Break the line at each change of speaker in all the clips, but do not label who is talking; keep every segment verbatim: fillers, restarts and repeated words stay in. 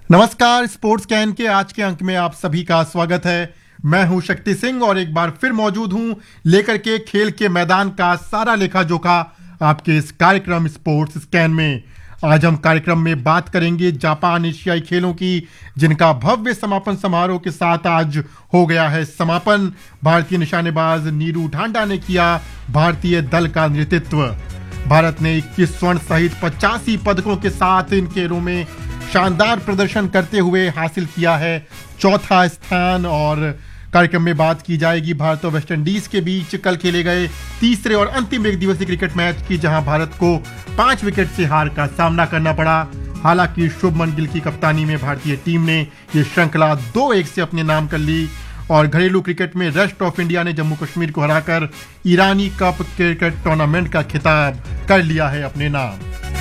नमस्कार, sports can के आज के अंक में आप सभी का स्वागत है। मैं हूं शक्ति सिंह और एक बार फिर मौजूद हूं लेकर के खेल के मैदान का सारा लेखा जोखा आपके इस कार्यक्रम स्पोर्ट्स स्कैन में। आज हम कार्यक्रम में बात करेंगे जापान एशियाई खेलों की, जिनका भव्य समापन समारोह के साथ आज हो गया है समापन। भारतीय निशानेबाज नीरू ढांडा ने किया भारतीय दल का नेतृत्व। भारत ने इक्कीस स्वर्ण सहित पचासी पदकों के साथ इन खेलों में शानदार प्रदर्शन करते हुए हासिल किया है चौथा स्थान। और कार्यक्रम में बात की जाएगी भारत और वेस्टइंडीज के बीच कल खेले गए तीसरे और अंतिम एक दिवसीय क्रिकेट मैच की, जहां भारत को पांच विकेट से हार का सामना करना पड़ा। हालांकि शुभमन गिल की कप्तानी में भारतीय टीम ने यह श्रृंखला दो एक से अपने नाम कर ली। और घरेलू क्रिकेट में रेस्ट ऑफ इंडिया ने जम्मू कश्मीर को हराकर ईरानी कप क्रिकेट टूर्नामेंट का खिताब कर लिया है अपने नाम।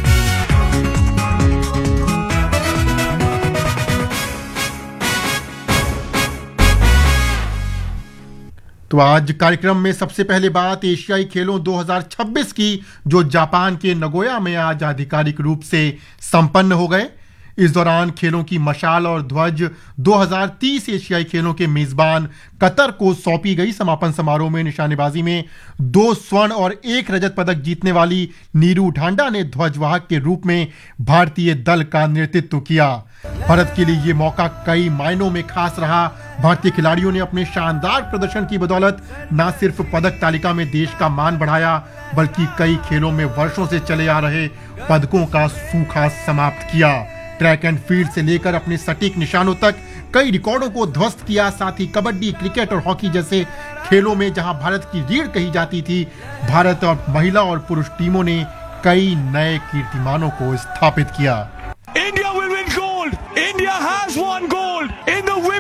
तो आज कार्यक्रम में सबसे पहले बात एशियाई खेलों दो हज़ार छब्बीस की, जो जापान के नगोया में आज आधिकारिक रूप से संपन्न हो गए। इस दौरान खेलों की मशाल और ध्वज दो हज़ार तीस एशियाई खेलों के मेजबान कतर को सौंपी गई। समापन समारोह में निशानेबाजी में दो स्वर्ण और एक रजत पदक जीतने वाली नीरू ढांडा ने ध्वजवाहक के रूप में भारतीय दल का नेतृत्व किया। भारत के लिए ये मौका कई मायनों में खास रहा। भारतीय खिलाड़ियों ने अपने शानदार प्रदर्शन की बदौलत न सिर्फ पदक तालिका में देश का मान बढ़ाया, बल्कि कई खेलों में वर्षों से चले आ रहे पदकों का सूखा समाप्त किया। ट्रैक एंड फील्ड से लेकर अपने सटीक निशानों तक कई रिकॉर्डों को ध्वस्त किया। साथ ही कबड्डी, क्रिकेट और हॉकी जैसे खेलों में जहां भारत की रीढ़ कही जाती थी, भारत और महिला और पुरुष टीमों ने कई नए कीर्तिमानों को स्थापित किया।
India will win gold. India has won gold in the